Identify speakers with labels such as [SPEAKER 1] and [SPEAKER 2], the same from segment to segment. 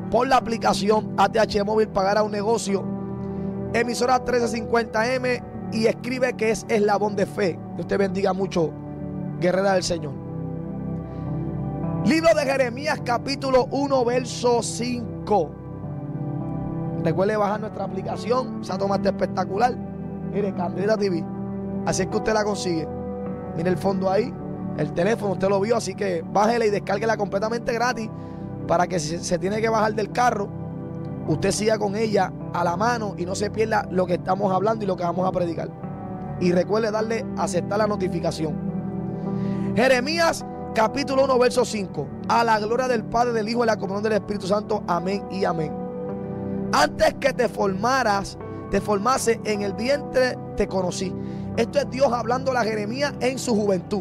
[SPEAKER 1] por la aplicación ATH Móvil, pagar a un negocio, emisora 1350M, y escribe que es Eslabón de Fe. Dios te bendiga mucho, guerrera del Señor. Libro de Jeremías, capítulo 1, verso 5. Recuerde bajar nuestra aplicación. Esa toma está espectacular. Mire, Candela TV. Así es que usted la consigue. Mire el fondo ahí. El teléfono usted lo vio. Así que bájela y descárguela completamente gratis. Para que si se tiene que bajar del carro, usted siga con ella a la mano y no se pierda lo que estamos hablando y lo que vamos a predicar. Y recuerde darle a aceptar la notificación. Jeremías capítulo 1, verso 5. A la gloria del Padre, del Hijo y la comunión del Espíritu Santo. Amén y amén. Antes que te formase en el vientre, te conocí. Esto es Dios hablando a Jeremías en su juventud.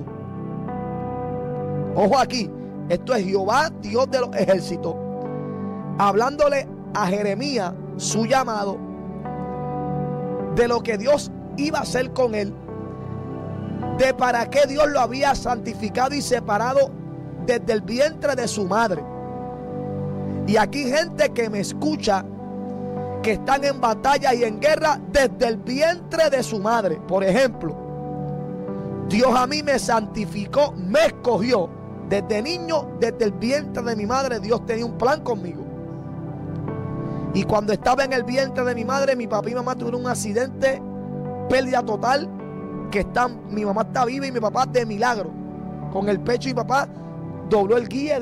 [SPEAKER 1] Ojo aquí. Esto es Jehová, Dios de los ejércitos, hablándole a Jeremías su llamado, de lo que Dios iba a hacer con él, de para qué Dios lo había santificado y separado desde el vientre de su madre. Y aquí gente que me escucha, que están en batalla y en guerra desde el vientre de su madre. Por ejemplo, Dios a mí me santificó, me escogió. Desde niño, desde el vientre de mi madre, Dios tenía un plan conmigo. Y cuando estaba en el vientre de mi madre, mi papá y mamá tuvieron un accidente, pérdida total, mi mamá está viva y mi papá de milagro. Con el pecho, y papá dobló el guía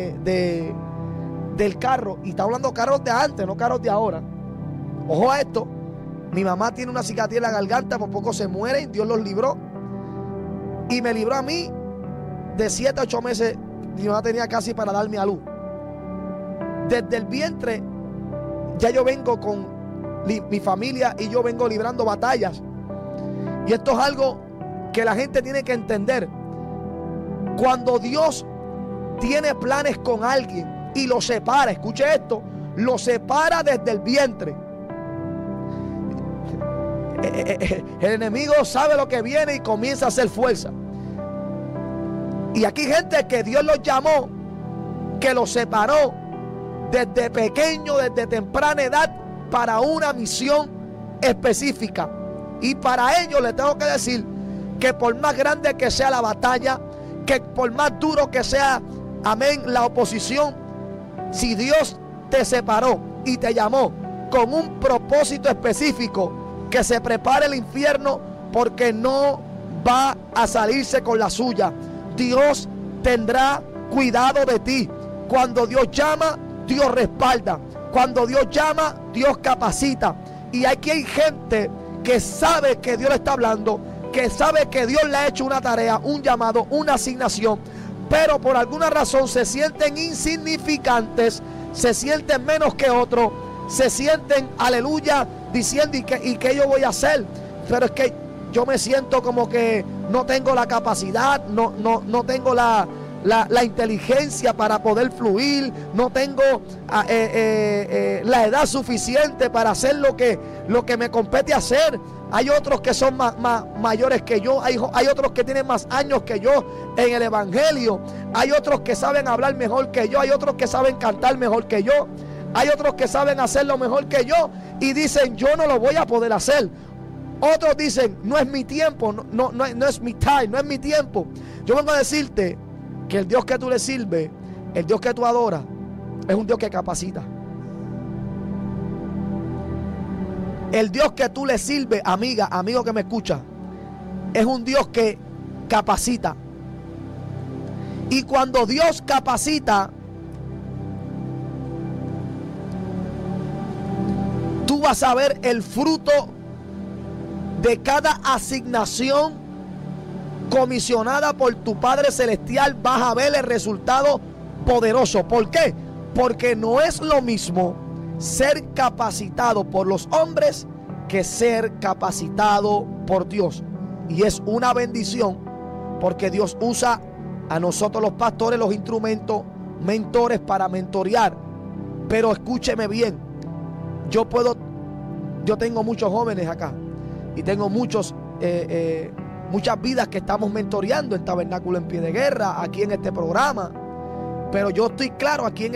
[SPEAKER 1] del carro. Y está hablando de carros de antes, no carros de ahora. Ojo a esto. Mi mamá tiene una cicatriz en la garganta, por poco se muere, y Dios los libró. Y me libró a mí. De 7 a 8 meses, mi mamá tenía casi para darme a luz. Desde el vientre, ya yo vengo con mi familia y yo vengo librando batallas. Y esto es algo que la gente tiene que entender. Cuando Dios tiene planes con alguien y lo separa, escuche esto, lo separa desde el vientre. El enemigo sabe lo que viene y comienza a hacer fuerza. Y aquí gente que Dios los llamó, que los separó desde pequeño, desde temprana edad, para una misión específica. Y para ello le tengo que decir que por más grande que sea la batalla, que por más duro que sea, amén, la oposición, si Dios te separó y te llamó con un propósito específico, que se prepare el infierno, porque no va a salirse con la suya. Dios tendrá cuidado de ti. Cuando Dios llama, Dios respalda. Cuando Dios llama, Dios capacita. Y aquí hay gente que sabe que Dios le está hablando, que sabe que Dios le ha hecho una tarea, un llamado, una asignación, pero por alguna razón se sienten insignificantes, se sienten menos que otros, se sienten, aleluya, diciendo ¿y qué yo voy a hacer? Pero es que yo me siento como que no tengo la capacidad, no tengo la inteligencia para poder fluir, no tengo la edad suficiente para hacer lo que me compete hacer. Hay otros que son mayores que yo, hay otros que tienen más años que yo en el evangelio, hay otros que saben hablar mejor que yo, hay otros que saben cantar mejor que yo, hay otros que saben hacerlo mejor que yo y dicen yo no lo voy a poder hacer. Otros dicen no es mi tiempo, no es mi time, no es mi tiempo. Yo vengo a decirte que el Dios que tú le sirves, el Dios que tú adoras, es un Dios que capacita. El Dios que tú le sirves, amiga, amigo que me escucha, es un Dios que capacita. Y cuando Dios capacita, tú vas a ver el fruto de cada asignación comisionada por tu Padre Celestial. Vas a ver el resultado poderoso. ¿Por qué? Porque no es lo mismo ser capacitado por los hombres que ser capacitado por Dios. Y es una bendición, porque Dios usa a nosotros los pastores, los instrumentos, mentores para mentorear. Pero escúcheme bien, yo tengo muchos jóvenes acá y tengo muchas vidas que estamos mentoreando en Tabernáculo en Pie de Guerra, aquí en este programa. Pero yo estoy claro aquí en